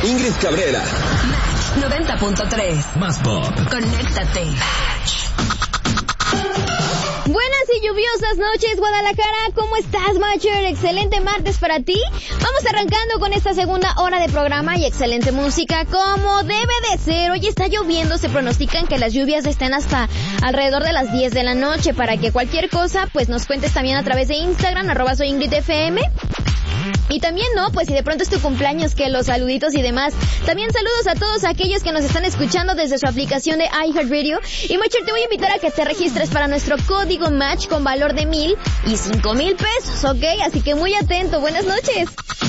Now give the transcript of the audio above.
Ingrid Cabrera. Match 90.3. Más pop. Conéctate. Buenas y lluviosas noches, Guadalajara. ¿Cómo estás, Matcher? Excelente martes para ti. Vamos arrancando con esta segunda hora de programa y excelente música, como debe de ser. Hoy está lloviendo, se pronostican que las lluvias estén hasta alrededor de las 10 de la noche. Para que cualquier cosa, pues nos cuentes también a través de Instagram, @soyingridfm. Y también, ¿no? Pues si de pronto es tu cumpleaños, que los saluditos y demás. También saludos a todos aquellos que nos están escuchando desde su aplicación de iHeartRadio. Y Matcher, te voy a invitar a que te registres para nuestro código Match con valor de 1,000 y 5,000 pesos, ¿ok? Así que muy atento. Buenas noches.